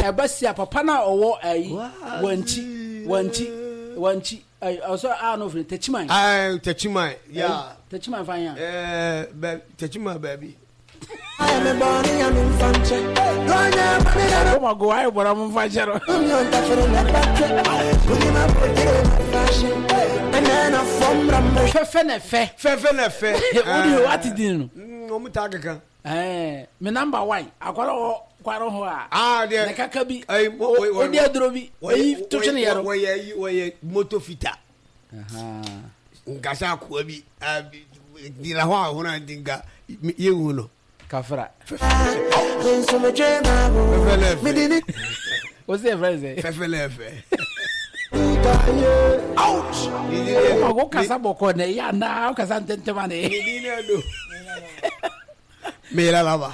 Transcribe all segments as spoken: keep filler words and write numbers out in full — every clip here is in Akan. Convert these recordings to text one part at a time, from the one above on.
e ba sia papa na owo ayi wanchi wanchi wanchi also ah no for Techiman ah Techiman yeah Techiman fanya eh Techiman baby I am a bonny I'm in function oh my god I bora mun fajero fefe na fe fefe na fe odi what din no mu tagaka eh me number one akwaro kwaro ho a ah de na kaka bi ai odi adro bi oyi to twene yero wo ye wo ye moto fita aha ngasa ko bi dira ho a hona dinga ye wu no kafra fefele what's the phrase fefele ouch o go kasa boko ne ya na o kasa ntentema ne ni ni do Mela Laba.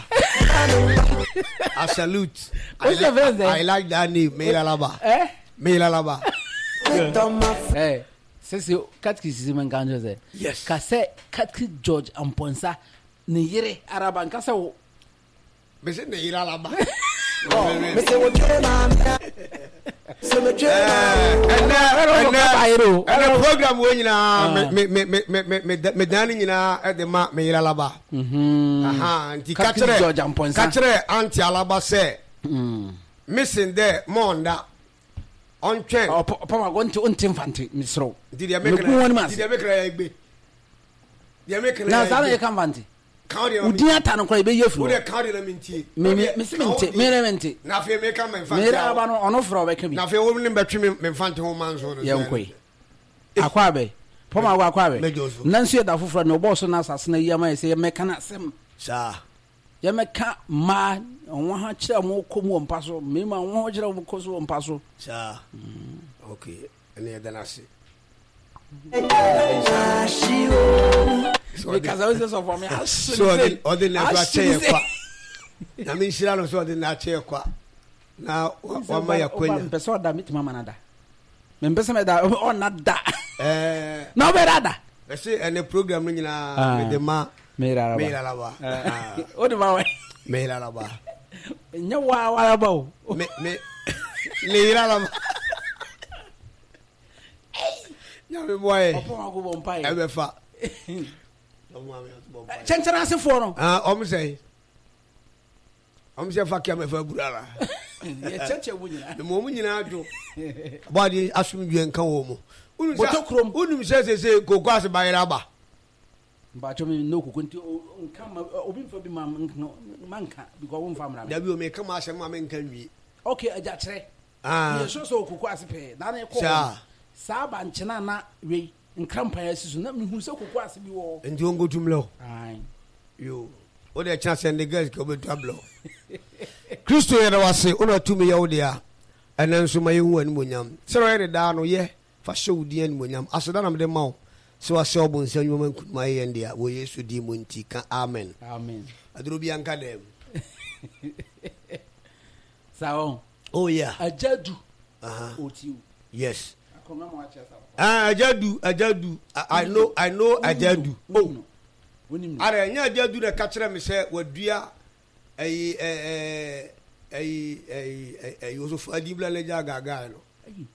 I salute. What's your friend there? I like that name, Mela Laba. Eh? Mela Laba. Eh, sisi katkisi manganjo ze. Yes. Kase katki George Amponsa ni yire Araban kasa wo. Bese ni yira Laba. Mese wo jema. Se me jema. And the program we nyina me me me me me me dani nyina e de ma me yira Laba. Mhm. Aha, nti katre George Amponsa. Katre anti Alaba say. Mhm. Missing there monda. On train. Oh, papa go nti unti mfante misro. Did you make it? Did you make it? Did you make it? Na sana e kan mfante. Udi ata no kwa be yefru. Wo de kan de na minti. Me me me minti, me me minti. Na fe me kan me mfante. Me ra ba no ono fro be ka bi. Na fe wo ne betwe me mfante ho manso no. Ye nkoi. Akwa be. Poma wa akwa be. Nanso ye da foforo no boss na asase na yama ye se ye meka na sem. Sa. Ye meka ma onwa ha kire mo komu ompa so. Me ma onwa ho kire mo koso ompa so. Sa. Okay. Ene da na se. Because I was just for me. So the other never chair kwa. Na mi shira no so the na chair kwa. Na wa ma ya kwenya. Person da meet mama nada. Me mpesa me da on nada. Eh. Na be nada. Be say ene program no nyina me de ma me rara ba. Me rara ba. O de ma we. Me rara ba. Nya wa wa ba o. Me me le rara ba. Ya me boy. Opo ma go bon pai. E be fa. Chenchera se for no. Ah, o me say. O me say fa kia me fa burara. Ye chenche wo nyina. Mo mu nyina adwo. Body asumdwe nka wo mu. Unu sa unu se se se gogo ase bayira ba. Ba cho me no kuku nti nka obi mfa bi ma manka because wo mfa mra. Da bi o me kama ase ma me nka nwi. Okay, aja kire. Ah. Ye so so kuku ase pe. Na na ko. Sa ba nchena na we nkrampa ya sisu na mehu se kuku ase bi wo. Ndi ongo tumlo. Ai. Yo. O de chance and the girls ko be tablo. Kristo ye na wase ona tumi ye wo dia. Ananso ma ye hu ani monyam. Sero ye da no ye fa shewudi ani monyam. Asoda na me de mawo. So wase obon sanyo man kuduma ye ndia wo Yesu di monti ka amen. Amen. Aduro bi anka dem. Sawo. Oh yeah. Ajadu. Aha. Otiu. Yes. Ah, Ajadu, Ajadu. I, I know, I know Ajadu. Oh. Are nya Ajadu na ka kire me se wadua eh eh eh eh eh Yusuf Adibla le jaga ga no.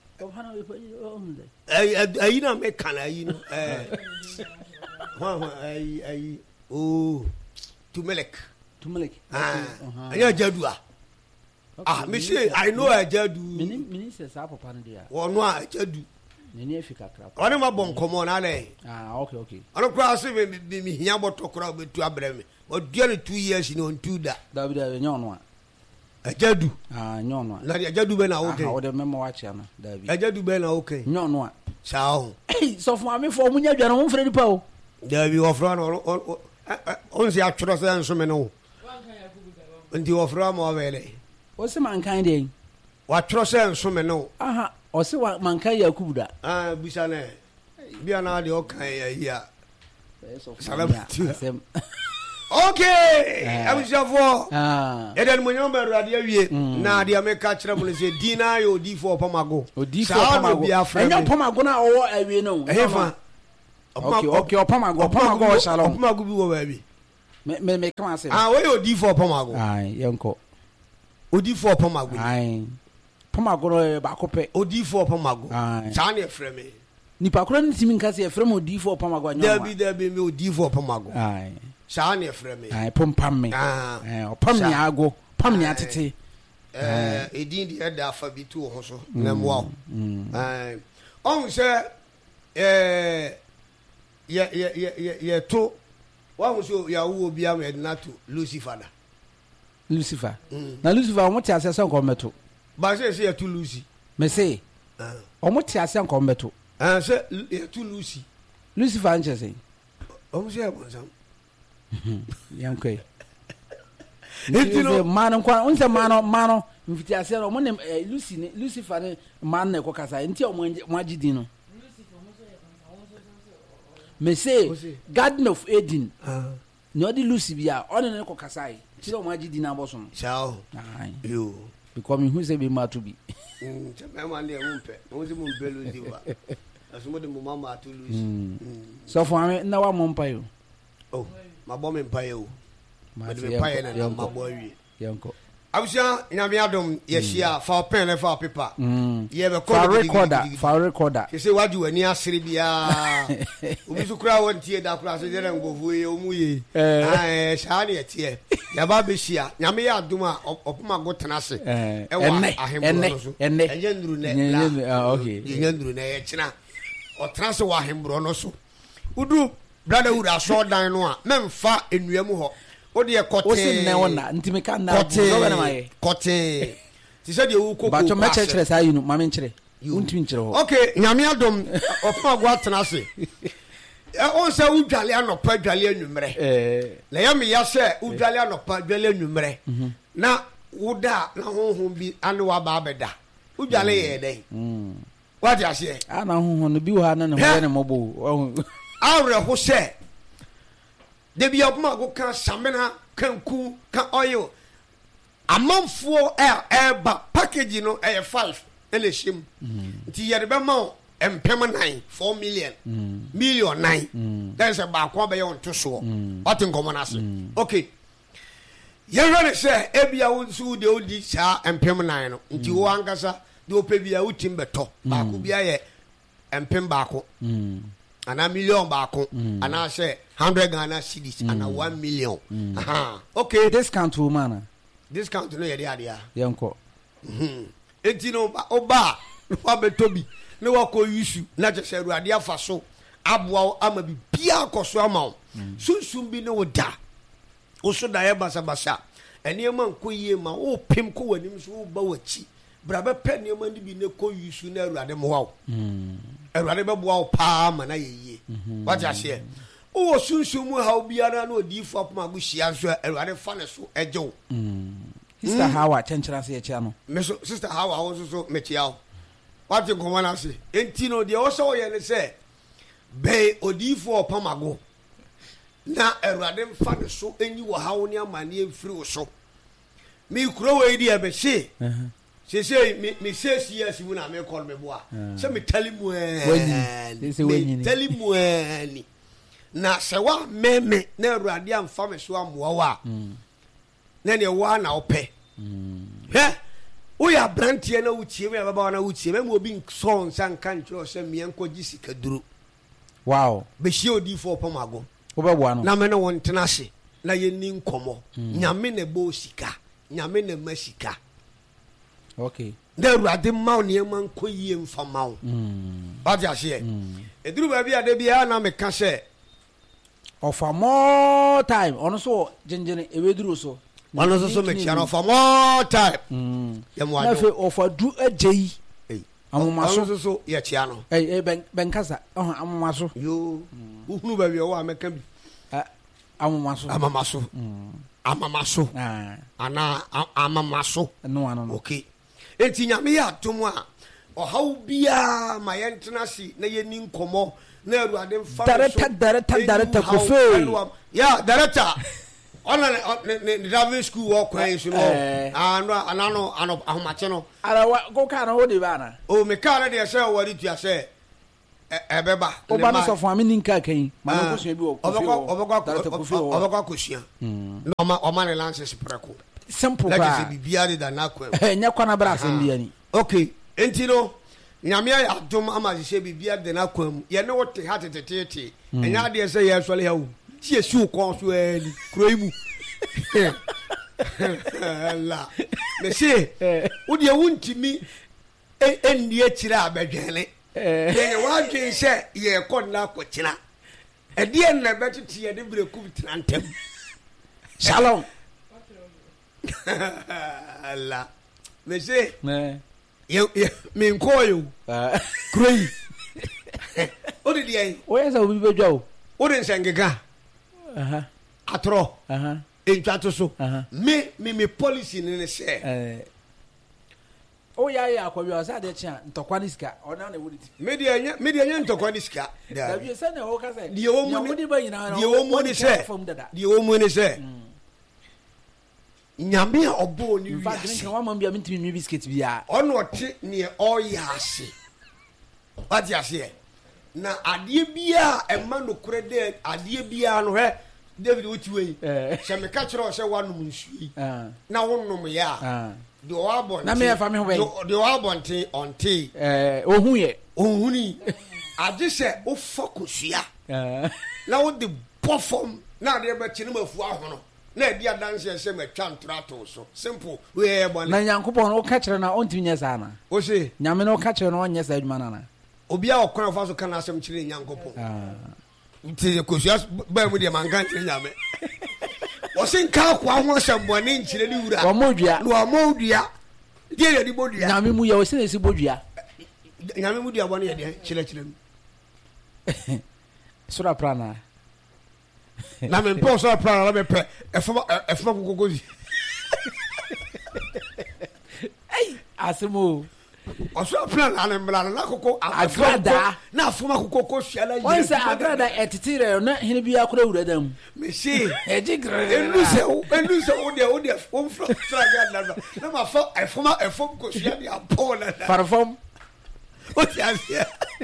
Ai ai na me kana ai no. Eh. Ha ai ai oh. Tumelek. Tumelek. Ah. Anya Ajadu ah. Ah, me say I know Ajadu. Mini mini se sa papa no dia. Wo no Ajadu. Nini Africa crap. Oni ma bon komo na le. Ah, okay, okay. Ono kwa se me me hia boto kora betu abre me. O dia ne two years ni on two da. Da bi da nyo no a. Ajadu. Ah, nyo no a. Na Ajadu be na okay. Ah, o de memo wa chia na. Da bi. Ajadu be na okay. Nyo no a. Sao. Eh, so for me for munya dwa no mfre dipa o. Da bi ofra no on si atro se nso me no. Ndi ofra ma wele. O se man kan de. Wa tro se nso me no. Aha. O se wa man kan Yakubu da. Ah, bisa ne. Bia na de o kan ya ya. Salam. Okay. I'm sure for. Ah. E den mo nyomba ruade awie na de ameka kire mo se dina yo D four Pamago. O D four Pamago. Enyo Pamago na o awie no. Efa. Okay, okay, o Pamago, Pamago o Shalom. Pamago bi wo ba bi. Me me me come say. Ah, we o D four Pamago. Ah, yenko. odifo Pomago ai Pomago ba ko pe odifo Pomago cha na efre me nipa koro ntimi nka se efre mo odifo Pomago anya Dabi dabi me odifo Pomago ai cha na efre me ai pompam me eh opam ni ago pam ni atete eh edin di eda afa bi tu ho so na mo eh on se eh ye ye ye ye to wa ho so ya wo bia me na to Lucifer da Lucifer na Lucifer o mo ti ase se nko meto ba se se ya to Lucy me say o mo ti ase nko meto ah se ya to Lucy Lucifer nche say o mo se ya bon sam yankwe Etino man kwa unse man man mfiti ase no mo ne Lucy ne Lucifer ne man na ekokasa nti o mo agidi no me say Garden of Eden ah no di Lucy bia o ne ekokasa yi ti o mo agidi na boso chao yo because me who say be ma to be mm me man dey mo mpe mo si mo mpe Lucy ba aso mo de mo mama to Lucy so for me na wa mo mpa yo oh ma bo me mpa yo ma de mpa ye na ma bo awie yanko abusia nyame adom ye hia fa pen na fa paper ye be call recorder fa recorder ye say waju ani asere bia obi su kura won tie da kura so je na ngofu ye omu ye eh sha na ye tie ya ba be hia nyame ya adom a opoma go tena se e wa ahembro so enye nduru ne ah okay enye nduru ne ye kina o tena se wa ahembro no so udu brother wood aso dan no a memfa enuamu ho o de kote o se ne wona ntimi ka na do na maye kote ti se de wo koko ba to me chekere sa yinu ma me nkire untimi nkire ho okay nyame adom opa gwa tena se e on se udwale anopa dwale anumre eh na ya me ya se udwale anopa dwale anumre na woda na honhom bi ane wa ba beda udwale ye den mm what you say ana honhom no bi wo ha na ne mobo awre ho se de bi opma go kan samena kanku kan oil amanfo e e ba package no e five ele shim nti ye de be ma empem nine four million million nine that is about kwa be yon to so what in common as okay ye really say e bia wo su de odi sa empem nine no nti wo ankasa de opebia utim beto ba ko bia ye empem ba ko ana million baako ana say one hundred Ghana cedis ana one million aha okay discount woman discount no ye dia dia yanko mhm enti no oba no betobi ne wako yusu na je se ruade afa so aboa ama bi bia akoso ama sunsum bi ne woda wo so da ye basa basa ene ma nkoyie ma wo pem ko wanim so wo ba wachi bra be pe ne ma ndi bi ne ko yusu na ruade mo wa mhm Everybody be boa pa ma na ye what you say o sunsumu ha obiara na odifo apoma gushia so everybody fa ne so ejo sister Hawa chenchera se echa no me so sister Hawa wo so me chia what you come na say enti no de o so ye ne say be odifo apoma go na everybody fa ne so enyi wo ha wo ne amane efiri wo so me kuro we di e be she se se mi mi se si yes mu na me call me boa se me tell mu eh me tell mu eh na se wa me me na Awurade amfa me so amoa wa na ne wa na ope he o ya brantie na wuchie me baba na wuchie me mo obi so nsa nka ntro se me enko gisika duro wow be hie odi fo pomago wo be boa no na me ne won tena hye na ye ni nkomo nyame na bo sika nyame na masika okay na Awurade maw ne man koyie mfa maw mm ba ja hye eduru ba bia de bia na me ka se of more time ono so jenjene eweduru so ono so so me chia of more time mm ya mo ado na fe of adu agei eh amomaso so so ye chia no eh eh ben ben kasa oh amomaso yo uhunu ba bia wo ameka bi amomaso amamaso mm amamaso ah ana amamaso no ano no okay enti nyame ya atom a ohaw bia ma yentena si na yeni nkomo na Awurade mfa director director director kofe ya director ona ne driving school wo kwan so no ano anano ano ahomache no ara go ka na wo de ba na o me ka na de se wari tua se ebeba o ba no so fun ami ninka kan ma no kosu bi wo kofi obekwa obekwa obekwa kosia no ma o ma ne lances preko simple like pa say bibia de da na kwam nya kwana bra asem bia ni okay enti no nyame ya adom ama hye bibia de na kwam ye ne wote ha tetetete enya de say ye sole ha wo si esu ko so ani kuro imu la me say wo de wuntimi endi akira abedwele ye wa dwen say ye ko na ko kina e de na betete ye de breku trantem shalom la me say ne ye me nko yo kroi o de dey o yesa obi bedwa o o de nsengega aha atro aha entwato so me me me policy ne ne say eh o ya ya akwabi o sa de chia ntokwa ni sika ona na wodi media nya media nya ntokwa ni sika da bi se na o ka say die o mu ni ba nyina die o mu ni say die o mu ni say nyame a obo ni wi fa drink wa mam bia mintimi mi biscuit bia ono ote ne o ya ase what ya say na ade bia e ma no kure de ade bia no he David wotiwe se me ka kire o se wanum nsui na wonum ya de o abon na me fa me ho be de o abon tin onti eh ohun ye ohun ni ade se o focusua na wo de perform na de be kire mafu ahono na dia dance se me twa ntrato so simple we bon na Nyankopon o ka kire na ontimi nya sa na o se nyame no ka kire na onye sa adwuma na na obi a okwan fa so kana asem kire Nyankopon ah nti kosua ba mu de mankan kire nyame o se nka kwa ho asem bone nkire ni wura o modua no o modua die ye di bodua nyame mu ye o se na si bodua nyame mu dia bone ye de kire kire mu sura prana na me mpo so prana la me pe efoma efoma kokozi ai asemo oso plan na mla na kokko agrada na afoma kokko hwala yi onse agrada etitire na hene bia kora wuradam me see eji grada enu se enu se o de o de o fro fraga na na ma fo efoma efom ko hwala di apola na parfum o ti asia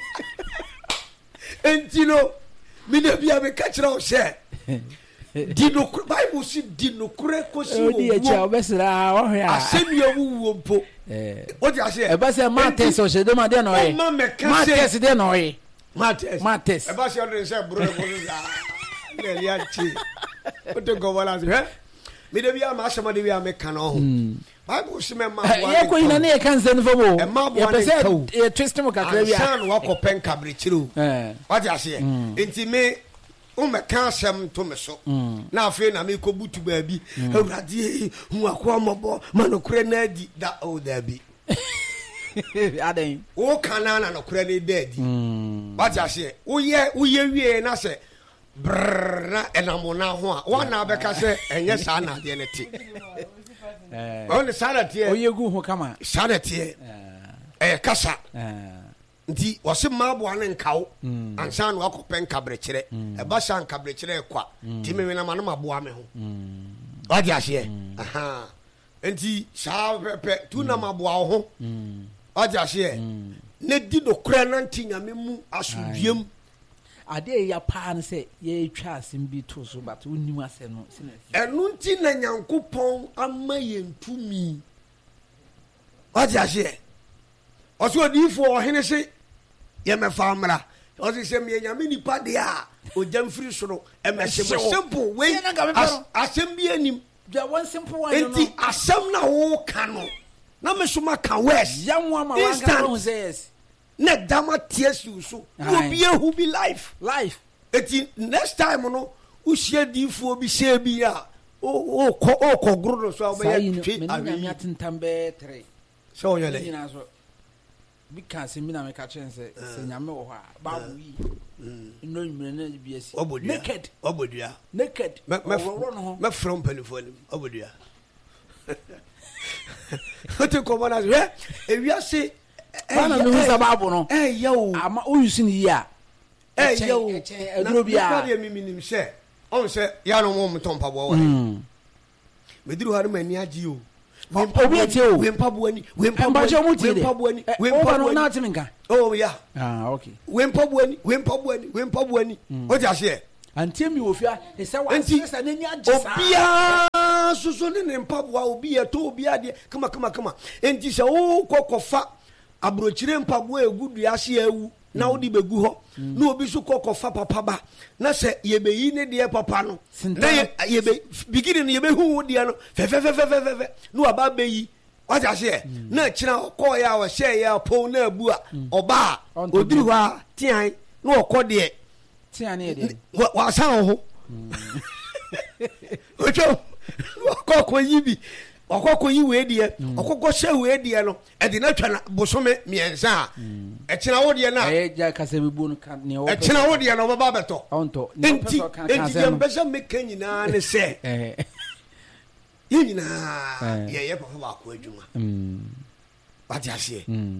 entino mi ne bia me ka kira o se dino Bible si dino kure ko si o di e cha obesira o hwe a asemi owu mpo eh o ti ase e ba se mates o se de ma de no e mates de no e mates mates e ba se o de se bro ko za le ya chi o te go wala se eh mi de bia ma asema de bia me kan o Bible si me ma wa ye ko ina ne e kan se no fo mo e ma bo ne ka e twist mo kakra bia san wa ko pen kabre chiru eh o ti ase enti me o me kan asem to me so na afi na me ko butu ba bi awurade hu akwa mobo manokure na di da o da bi aden o kanana no kure ne da di ba ti ase wo ye wo ye wie na se brr na enamona ho a wa na be ka se enye sa na de ne ti eh o ne sa na ti o ye gu ho kama sa na ti eh kasa eh nti wose mabo ane nkawo ansa no akɔpɛ nkabrekyerɛ ɛba sha nkabrekyerɛ kwa nti me na ma no maboa me ho wadi ahye aha nti sha pepe tu na maboa ho wadi ahye ne di do kura na nti nyame mu asodiem ade ya pa ne se ye twa asem bi to so but unim ase no ɛno nti na Nyankopɔn ama yentumi wadi ahye ɔso odifo ɔhene se ye me famra ɔso se me nyame nipa de a ojam firi soro e me se simple we asem bi anim da one simple one enti asem na wo ka no na me so maka west yanwa ma wanga no says na dama tiesu so obi ehu bi life life enti next time no uhia difo bi se bi a o o ko o ko gro so a be twi a me atentam be three so yele because se mina me ka chen se se nyame wo ha ba bu yi no nyumre na bi asi naked obodua naked me me from penifoni obodua hote ko bona we ewia se bana no husa babu no eh yo ama o yusi ni ya eh yo eduro bia na de miminim se on se ya no mo mtompa bo wa me diru haru mani agi o obi eti o we mpabu ani we mpabu ani we mpabu ani we mpabu ani na timinka oh yeah ah okay we mpabu ani we mpabu ani we mpabu ani o ja se antie mi ofia ese wa sesa na nya agisa obia soso ne ne mpaboa obia to obia de kama kama kama enti se wo kokofa abrochire mpaboa egudu ase awu na wo di begu ho na obi so kokofa papa ba na se yebeyi ne de papa no na yebe bigini ne yebehu wo de no fe fe fe fe fe fe no aba beyi waja se na kira ko ya wo she ya po na abu a oba odiri ho a tian na okode tian ne de wa san ho ojo kokko yibi okoko yi we die okoko she we die no e de na twa na bosome miensa e kina wo die na e ja kase bi bu no kan ne wo e kina wo die no baba beto onto ne peso kan kan se no enti me kanyina ne se eh yina ye ye papa ba ko adwuma mm ba ti ase mm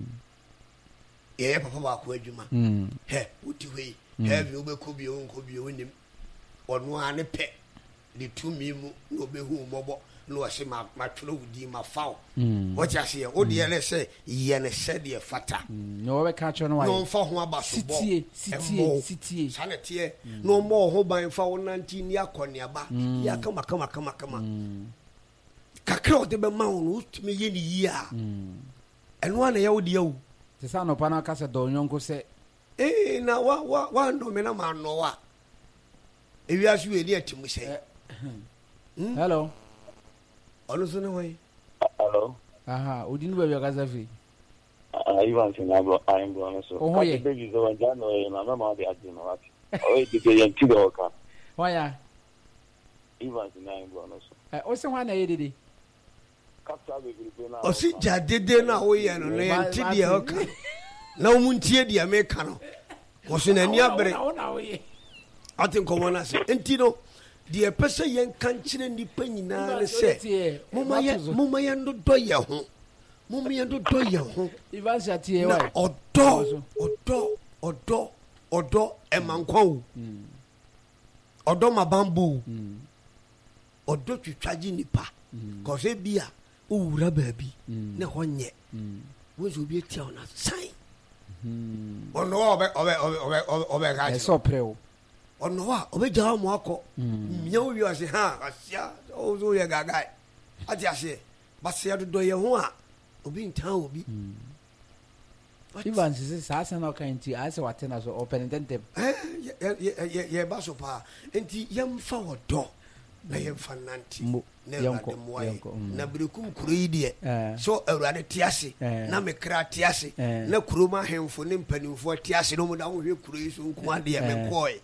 ye ye papa ba ko adwuma mm he uti we he bi obeku bi onko bi onim ono ane pe de tumi mu no obehu mobo no ase ma matro wudi ma fawo what you say o de ele say ye ne se de fata no we ka cho no wa no fa ho abaso bo sitie sitie sitie sanete no mo ho ban fa wo nanti ni akone aba ya kama kama kama kama kakra o de be ma wo tumi ye ni yi a eno ana ya wo de yawo se sa no pa na ka se do nyonko se eh na wa wa wa no me na ma no wa ewi asu we de atimu se hello Alo sona way. Hello. Aha, udini bebe kaza fi. Ah, Ivan Sinabo, I am going so. Oh yeah. The baby zo njano e na mama de adino wati. Oh, it is yan tido ka. Waya. Ivan Sinabo no so. Eh, o se wana ye dede. Kapta be gbe na. O si jadede na wo ye no yan tidi e oka. Na wo muntie dia me ka no. Wo se na ni abere. Na wona wo ye. Atin ko wona se. Enti no de pese yen kan kire nipa nyina le se moma ye moma ye ndo do ye ho moma ye ndo do ye ho Ivan Shatie wa odo odo odo odo e mankwa odo mabambu odo twitwaji nipa ko se bia o wura baabi ne ho nye wo zo bi etia ona sai ono obe obe obe obe ga e so preo ono wa obeja mo akọ mia wo wi ase ha asia o zo ye gagai ati ase base ya dodo ye ho a obi ntan obi Ivan sisi sasa na kan ti ase watena so open tente eh ye ye ye ba so pa enti yem fa wodo na yem fa nanti na yonko na brekum kuro yi de so awurade ti ase na me kra ti ase na kuro ma hemfo ne mpanimfo ti ase no mo da wo hwe kuro yi so nko ade me koi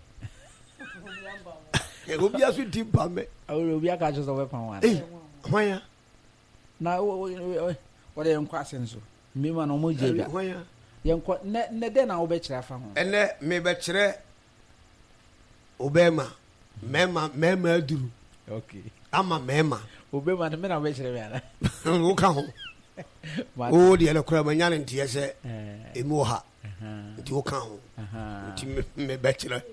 e go bia so ti pa me awuro bia ka jo so we pan wan eh hwan na wo wo de nko asenso mi ma no mo jebia hwan yenko ne ne de na wo be kira fa ho ene me be kire obema mema mema aduru okay ama mema obema me na be kire bia na wo ka ho o de ele kura manya ne ntie se emu ha nti wo ka ho nti me be kire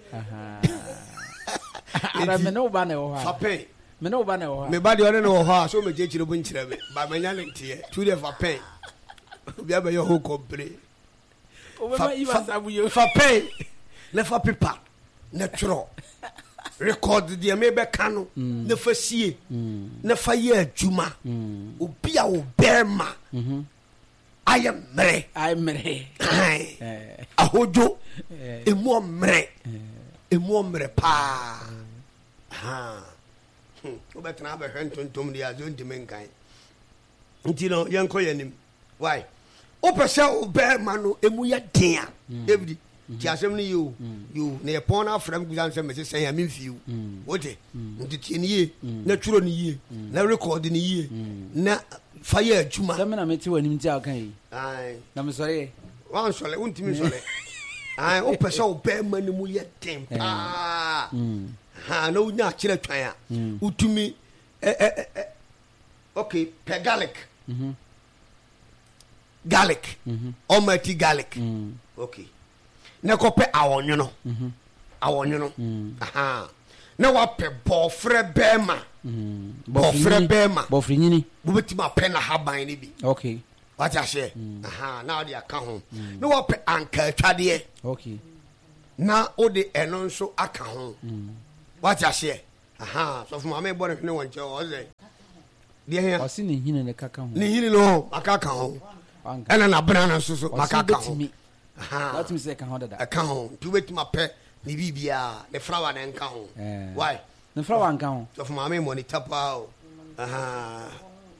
ara me no ba na wo ha fapen me no ba na wo ha me ba de one no wo ha so me je kire bu nkire me ba manya ne ntie tu de fapen bia be yo ho compre obema Ivan sabu yo fapen le fa pepa ne tro record de me be ka no ne fa sie ne fa ye adwuma obi a wo berma I am mere I mere eh ahojo emu mere emu mere pa ha o betna ba hwentontom dia zo ntime nkan nti no yenko yanim why o pese o berma no emu ya den a David ti asem ni yo yo na ye pon afram guzan se me se sen ya me fiu wote nti tie ni ye na twuro ni ye na record ni ye na fire adwuma se me na meti wani mti akan yi ai na me sore wan sole untimi sole ai o pese o berma ni mu ye den pa ha na unya kire twan a utumi eh eh okay per garlic mhm garlic mhm almighty garlic mm. Okay na ko pe awonyono mhm awonyono aha na wa pe bofre bema mhm bofre bema bofre nyini bu betima pe na haban ni bi okay what ya share aha na odi aka ho na wa pe anka twade okay na odi eno nso aka ho What you say? Aha, so from my boy, no one chose it. Dear, I see the hin and the cacao. Nihino, no, a cacao, and an banana, so macaca. Me. Let me say, I account to wait my pet, the Bibia, the flower and count. Why? The flower and count. So from my money tap out. Aha.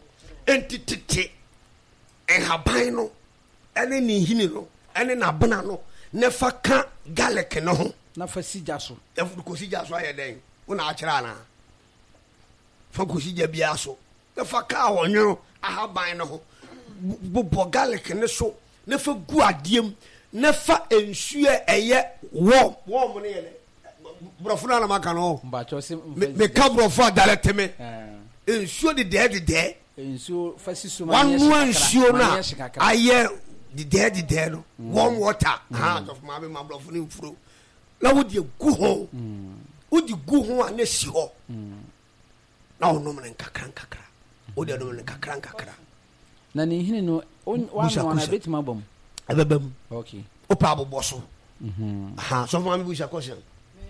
Entity and Habino, and any hinino, and an abanano, never can Gallic no. Not for Sijaso. If we could see just why then, when I trana. For Cusija Biaso, the Facao, you know, I have by no. Bobo Gallic and the show, never guardian, never ensure a yet warm, warm money. Brofuna Macano, but the cover for that me. Ensure the dead there. One one sure now. I hear the dead dead. Warm water. Heart of my my bluffing through. Now would you go home? Would you go home and see her? Now no man kakran kakra. Would you know kakran kakra? Nani he no one one a bit mabum. Abem. Okay. O pabo bosso. Aha. So my wish a question.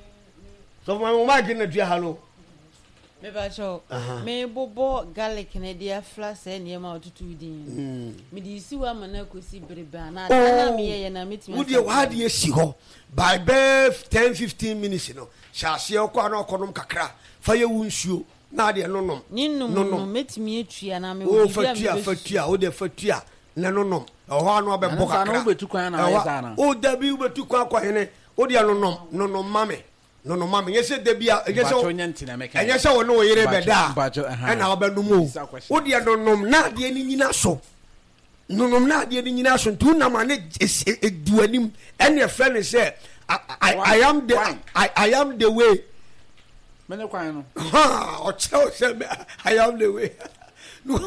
So my mama can do hello. Me ba cho me bobo garlic na dia flash e ne ma otutu din me di si wa mana kosi breba na na me ye na metimi would you had ye si ho by birth ten fifteen minutes no sha se okwa na okonom kakra fa ye wunsuo na de no nom ninum no metimi etua na me wo fatua fatua wo de fatua na no nom o ho anu be boka kakra na wo betu kwan na ye sana o da bi wo betu kwan kwa hene wo de no nom no nom mame no no mama yese de bia yese yese wo no yere beda e na oba no mu wo de no nom na de ni nyina so no nom na de ni nyina so tu na ma ne duanim ene friend say I am the I I am the way me ne kwan no ha o cheo say I am the way no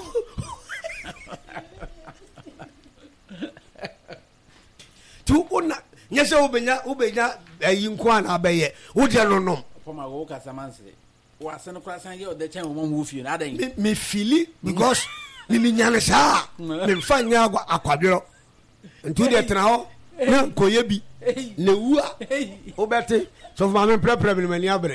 tu ona nyese obenya obenya ayi nkwa na abaye wo de no nom for my work as a man say wa se no krasan ye o de chen wo mo fie na adan me me fili because me me nyane sa me mfa nya akwadwero ntu de tena ho na koye bi na wu a obete so for me prepare me mani abre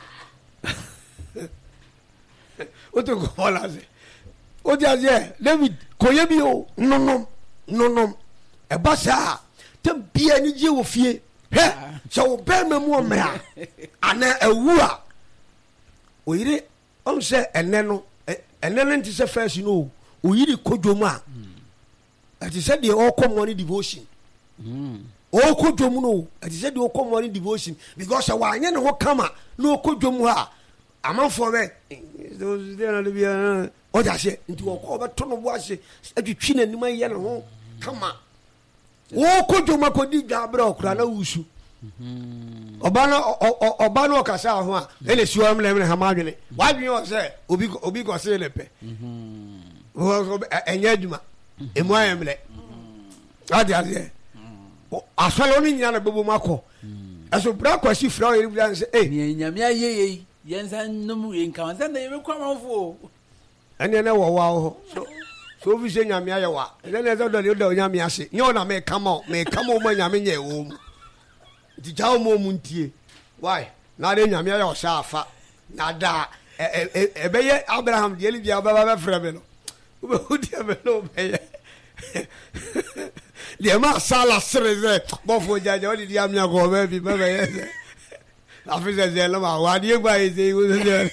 o to ko hola se o dia je David koye bi o no nom no nom e ba sa bia ni je wo fie he so wo be me mu omra ana awu a oyire on se ene no ene no nti se first no oyire kodwom a ati se de all come morning devotion mm o kodwom no ati se de all come morning devotion because wa anye ne ho kama no kodwom ha amanfo be those they no bia o ja se nti wo ko be to no bo ase atwitwi na nim aye ne ho kama wo kojo makodi gabra okura na wusu oba na oba na okasa ho a ele siwa mle mle ha madwene wadwen o se obi obi go se lepe wo enya aduma emu ayemle ade ade asalo ni nya na bebo mako aso bra kwasi fra o yiri bra se eh ni nyame ayeye yensa num yenka nsa na yebe kwamanfo ene na wo wa ho so so vi se nyame aye wa ene na zo do le do nyame ase nyo na me kama me kama o ma nyame nye wo mu di jawo mo mu ntie why na de nyame aye o sha afa na da e be ye Abraham de eli bia ba ba frɛ me no ube udi me no be ye de ma sala sreze bo fo jaje o di di amia ko be bi be be ye afisa ze lo ma wa di egba ye ze wo ze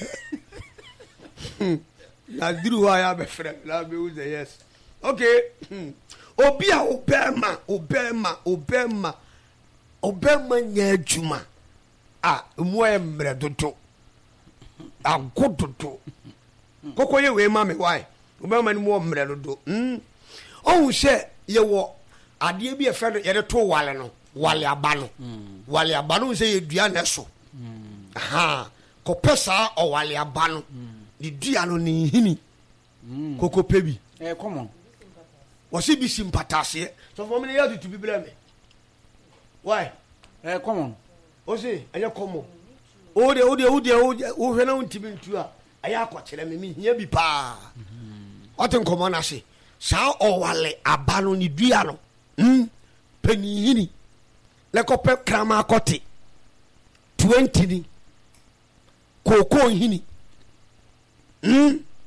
na diru wa ya be frɛ la be wo ze yes okay obi a obema obema obema obema nya adwuma a mu e mre dodo agododo koko ye we ma me why obema ni mu mre dodo mm o hye ye wo ade bi e frɛ no ye de to wale no wale aba no wale aba no se ye dua na so aha ko pesa o wale aba no di dua no ni hini koko pebi eh come on wasi bi simpatase so for me ya to be blame why eh come on o say anya come on o de o de o de o hwe na untimi ntu a aya akɔkyerɛ me me hia bi pa o ten come on ase sa o wale aba no ni dua no mm pani hini le ko pe krama akɔte twenty ni kooko hini mm